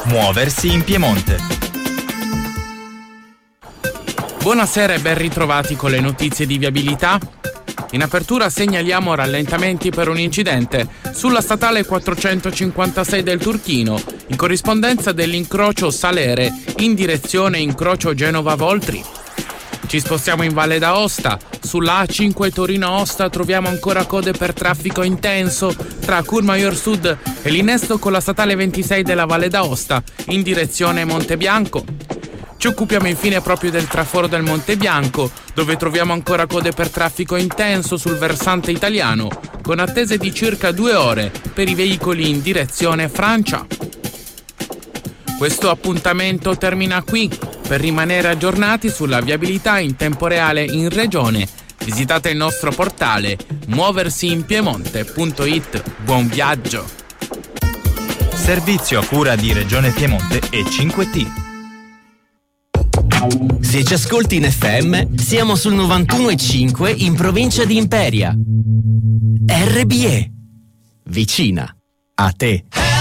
Muoversi in Piemonte. Buonasera e ben ritrovati con le notizie di viabilità. In apertura segnaliamo rallentamenti per un incidente sulla statale 456 del Turchino, in corrispondenza dell'incrocio Salere in direzione incrocio Genova-Voltri. Ci spostiamo in Valle d'Aosta. Sulla A5 Torino-Aosta troviamo ancora code per traffico intenso tra Courmayeur Sud e l'innesto con la statale 26 della Valle d'Aosta in direzione Montebianco. Ci occupiamo infine proprio del traforo del Monte Bianco, dove troviamo ancora code per traffico intenso sul versante italiano, con attese di circa 2 ore per i veicoli in direzione Francia. Questo appuntamento termina qui. Per rimanere aggiornati sulla viabilità in tempo reale in regione, visitate il nostro portale muoversiinpiemonte.it. Buon viaggio! Servizio a cura di Regione Piemonte e 5T. Se ci ascolti in FM, siamo sul 91,5 in provincia di Imperia. RBE. Vicina a te.